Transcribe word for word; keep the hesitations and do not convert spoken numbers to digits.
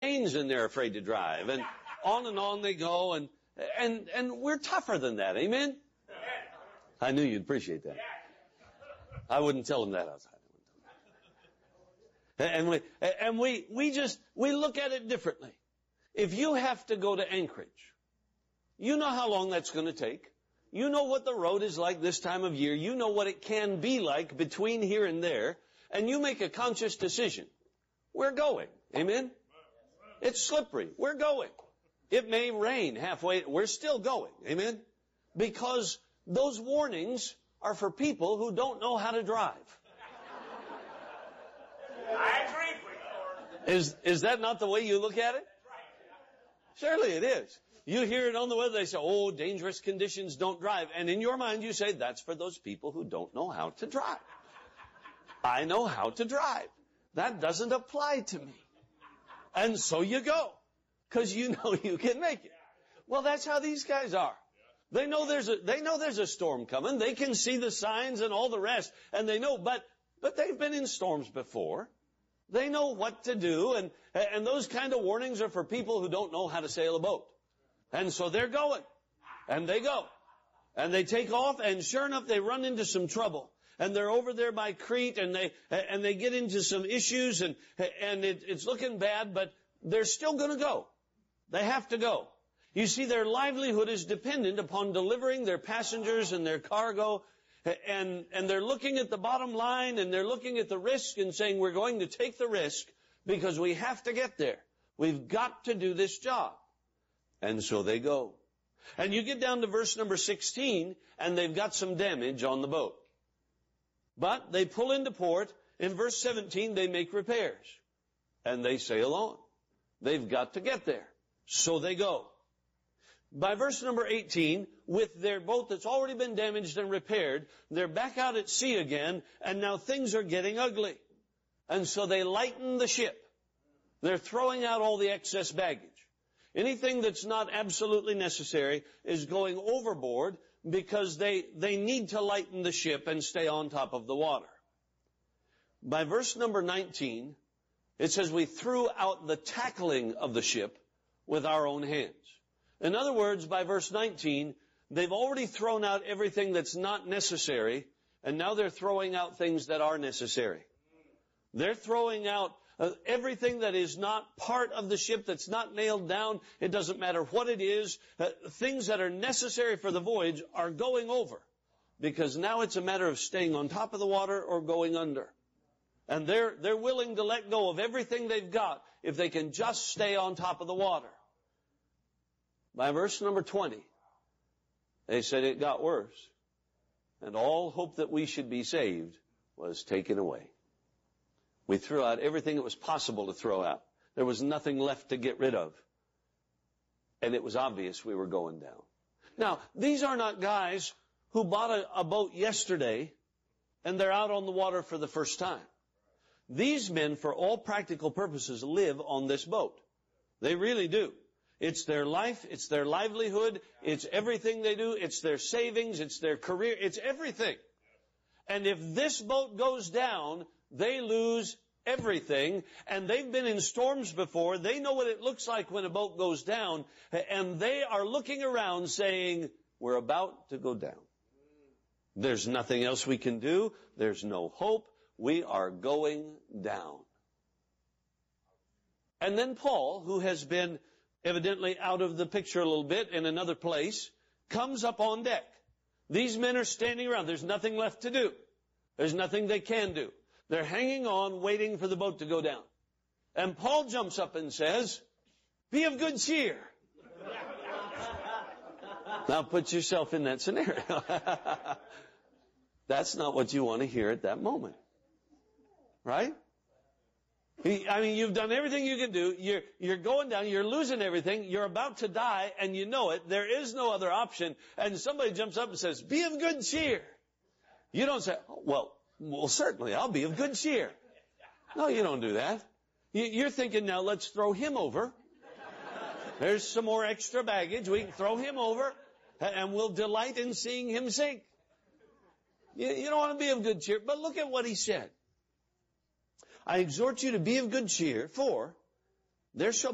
and they're afraid to drive. And on and on they go. And, and, and we're tougher than that. Amen? I knew you'd appreciate that. I wouldn't tell them that outside. And we, and we, we just, we look at it differently. If you have to go to Anchorage, you know how long that's going to take. You know what the road is like this time of year. You know what it can be like between here and there. And you make a conscious decision. We're going. Amen? It's slippery. We're going. It may rain halfway. We're still going. Amen? Because those warnings are for people who don't know how to drive. I agree with you. Is, is that not the way you look at it? Surely it is. You hear it on the weather, they say, oh, dangerous conditions, don't drive. And in your mind you say, that's for those people who don't know how to drive. I know how to drive. That doesn't apply to me. And so you go. Because you know you can make it. Well, that's how these guys are. They know there's a, they know there's a storm coming. They can see the signs and all the rest. And they know, but, but they've been in storms before. They know what to do. And, and those kind of warnings are for people who don't know how to sail a boat. And so they're going. And they go. And they take off, and sure enough, they run into some trouble. And they're over there by Crete, and they, and they get into some issues, and, and it, it's looking bad, but they're still gonna go. They have to go. You see, their livelihood is dependent upon delivering their passengers and their cargo, and, and they're looking at the bottom line, and they're looking at the risk and saying, we're going to take the risk because we have to get there. We've got to do this job. And so they go. And you get down to verse number sixteen, and they've got some damage on the boat. But they pull into port. In verse seventeen, they make repairs. And they sail on. They've got to get there. So they go. By verse number eighteen, with their boat that's already been damaged and repaired, they're back out at sea again, and now things are getting ugly. And so they lighten the ship. They're throwing out all the excess baggage. Anything that's not absolutely necessary is going overboard because they, they need to lighten the ship and stay on top of the water. By verse number nineteen, it says we threw out the tackling of the ship with our own hands. In other words, by verse nineteen, they've already thrown out everything that's not necessary, and now they're throwing out things that are necessary. They're throwing out uh, everything that is not part of the ship, that's not nailed down. It doesn't matter what it is. Uh, things that are necessary for the voyage are going over. Because now it's a matter of staying on top of the water or going under. And they're, they're willing to let go of everything they've got if they can just stay on top of the water. By verse number twenty, they said it got worse. And all hope that we should be saved was taken away. We threw out everything it was possible to throw out. There was nothing left to get rid of. And it was obvious we were going down. Now, these are not guys who bought a, a boat yesterday and they're out on the water for the first time. These men, for all practical purposes, live on this boat. They really do. It's their life, it's their livelihood, it's everything they do, it's their savings, it's their career, it's everything. And if this boat goes down, they lose everything, and they've been in storms before. They know what it looks like when a boat goes down, and they are looking around saying, we're about to go down. There's nothing else we can do. There's no hope. We are going down. And then Paul, who has been evidently out of the picture a little bit in another place, comes up on deck. These men are standing around. There's nothing left to do. There's nothing they can do. They're hanging on, waiting for the boat to go down. And Paul jumps up and says, be of good cheer. Now put yourself in that scenario. That's not what you want to hear at that moment. Right? I mean, you've done everything you can do. You're, you're going down. You're losing everything. You're about to die, and you know it. There is no other option. And somebody jumps up and says, be of good cheer. You don't say, oh, well, well, certainly, I'll be of good cheer. No, you don't do that. You're thinking, now let's throw him over. There's some more extra baggage. We can throw him over, and we'll delight in seeing him sink. You, you don't want to be of good cheer. But look at what he said. I exhort you to be of good cheer, for there shall